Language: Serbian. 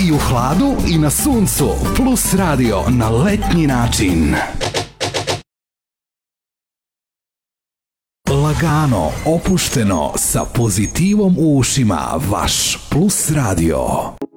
I u hladu i na suncu. Plus radio na letnji način. Lagano, opušteno, sa pozitivom u ušima. Vaš Plus radio.